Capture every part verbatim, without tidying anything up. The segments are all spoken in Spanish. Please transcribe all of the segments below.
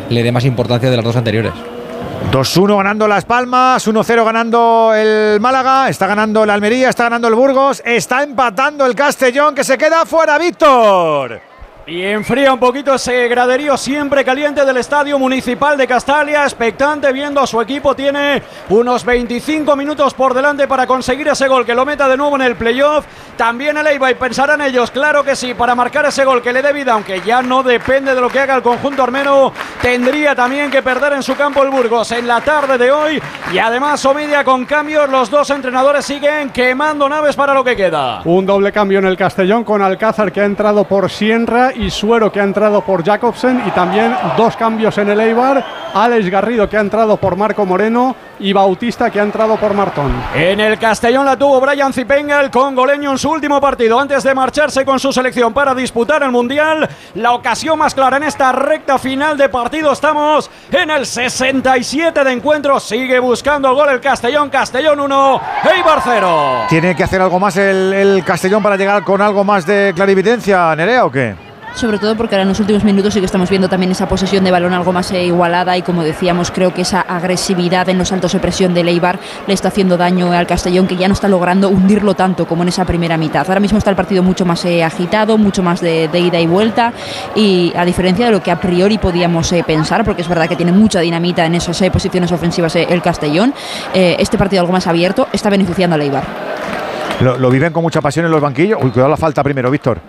le dé más importancia de las dos anteriores. dos uno ganando Las Palmas, uno cero ganando el Málaga, está ganando el Almería, está ganando el Burgos, está empatando el Castellón, que se queda fuera, Víctor. Y enfría un poquito ese graderío siempre caliente del Estadio Municipal de Castalia, expectante viendo a su equipo. Tiene unos veinticinco minutos por delante para conseguir ese gol que lo meta de nuevo en el playoff. También el Eibar, y pensarán ellos, claro que sí, para marcar ese gol que le dé vida, aunque ya no depende de lo que haga el conjunto armeno. Tendría también que perder en su campo el Burgos en la tarde de hoy. Y además Omidia con cambios, los dos entrenadores siguen quemando naves para lo que queda. Un doble cambio en el Castellón con Alcázar, que ha entrado por Sienra, y Suero, que ha entrado por Jacobsen, y también dos cambios en el Eibar, Alex Garrido, que ha entrado por Marco Moreno, y Bautista, que ha entrado por Martón. En el Castellón la tuvo Brian Zipenga, el congoleño, en su último partido antes de marcharse con su selección para disputar el Mundial. La ocasión más clara en esta recta final de partido. Estamos en el sesenta y siete de encuentro, sigue buscando el gol el Castellón. Castellón uno, Eibar cero. ¿Tiene que hacer algo más el, el Castellón para llegar con algo más de clarividencia, Nerea, o qué? Sobre todo porque ahora en los últimos minutos sí que estamos viendo también esa posesión de balón algo más igualada, y como decíamos, creo que esa agresividad en los saltos de presión de Eibar le está haciendo daño al Castellón, que ya no está logrando hundirlo tanto como en esa primera mitad. Ahora mismo está el partido mucho más eh, agitado, mucho más de, de ida y vuelta, y a diferencia de lo que a priori podíamos eh, pensar, porque es verdad que tiene mucha dinamita en esas eh, posiciones ofensivas eh, el Castellón, eh, este partido algo más abierto está beneficiando al Eibar. Lo, lo viven con mucha pasión en los banquillos. Uy, cuidado la falta primero, Víctor.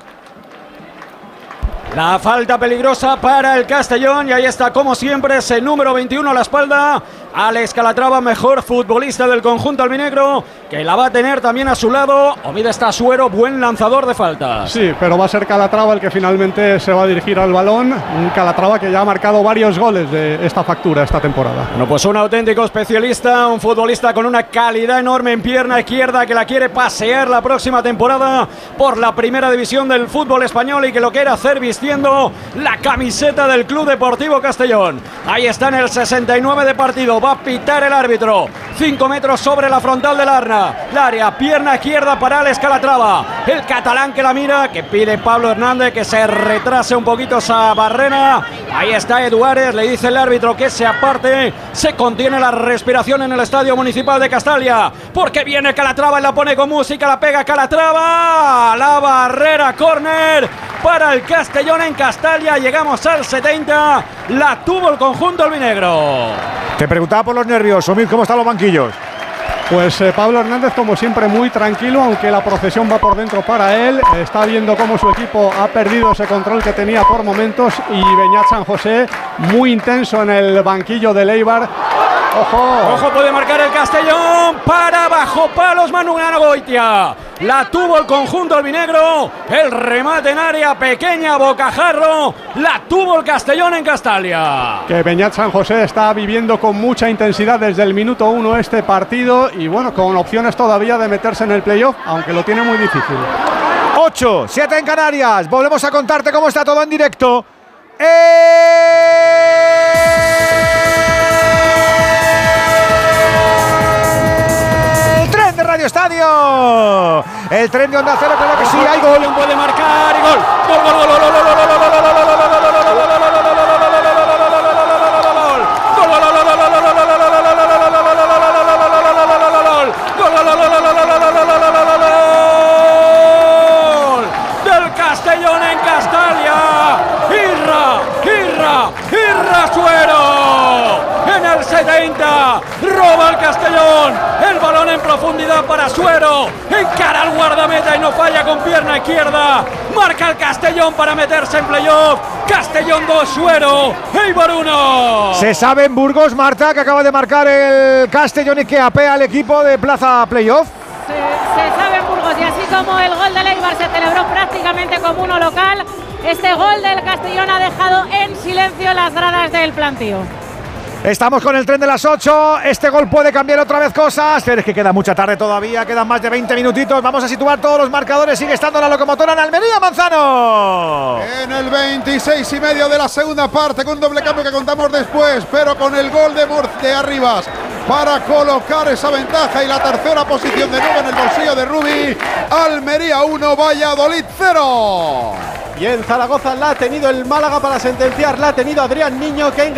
La falta peligrosa para el Castellón, y ahí está como siempre ese número veintiuno a la espalda, Alex Calatrava, mejor futbolista del conjunto albinegro, que la va a tener también a su lado. Omida está Suero, buen lanzador de faltas. Sí, pero va a ser Calatrava el que finalmente se va a dirigir al balón. Un Calatrava que ya ha marcado varios goles de esta factura esta temporada. Bueno, pues un auténtico especialista, un futbolista con una calidad enorme en pierna izquierda, que la quiere pasear la próxima temporada por la primera división del fútbol español, y que lo quiere hacer vistiendo la camiseta del Club Deportivo Castellón. Ahí está en el sesenta y nueve de partido, va a pitar el árbitro. cinco metros sobre la frontal del Arna. El área, pierna izquierda para Alex Calatrava. El catalán que la mira, que pide Pablo Hernández que se retrase un poquito esa barrera. Ahí está Eduárez, le dice el árbitro que se aparte. Se contiene la respiración en el Estadio Municipal de Castalia, porque viene Calatrava y la pone con música, la pega Calatrava. La barrera, córner para el Castellón en Castalia. Llegamos al setenta. La tuvo el conjunto albinegro. Te preguntaba por los nervios, Omid, ¿cómo están los banquillos? Pues eh, Pablo Hernández, como siempre, muy tranquilo, aunque la procesión va por dentro para él. Está viendo cómo su equipo ha perdido ese control que tenía por momentos, y Beñat San José muy intenso en el banquillo del Eibar. ¡Ojo! ¡Ojo! Puede marcar el Castellón. Para bajo palos Manu Goitia. La tuvo el conjunto albinegro. El remate en área pequeña, bocajarro. La tuvo el Castellón en Castalia. Que Beñat San José está viviendo con mucha intensidad desde el minuto uno este partido, y bueno, con opciones todavía de meterse en el playoff, aunque lo tiene muy difícil. ocho, siete en Canarias. Volvemos a contarte cómo está todo en directo. ¡Eh! Radio Estadio, el tren de Onda Cero, claro que sí, hay gol. Puede marcar y gol. Gol, gol, gol, gol, gol, gol, gol, gol, gol, gol, gol. Del Castellón en Castalia. Irra, Irra, Irra Suero. En el setenta, roba el Castellón, el balón en profundidad para Suero, encara al guardameta y no falla con pierna izquierda. Marca el Castellón para meterse en playoff. Castellón dos, Suero, Eibar uno. Se sabe en Burgos, Marta, que acaba de marcar el Castellón y que apea al equipo de plaza playoff. Se, se sabe en Burgos, y así como el gol del Eibar se celebró prácticamente como uno local, este gol del Castellón ha dejado en silencio las gradas del plantío. Estamos con el tren de las ocho. Este gol puede cambiar otra vez cosas, pero es que queda mucha tarde todavía. Quedan más de veinte minutitos. Vamos a situar todos los marcadores. Sigue estando la locomotora en Almería, Manzano. En el veintiséis y medio de la segunda parte, con un doble cambio que contamos después, pero con el gol de, de Arribas para colocar esa ventaja y la tercera posición de nuevo en el bolsillo de Rubi. Almería uno, Valladolid cero. Y en Zaragoza la ha tenido el Málaga para sentenciar. La ha tenido Adrián Niño, que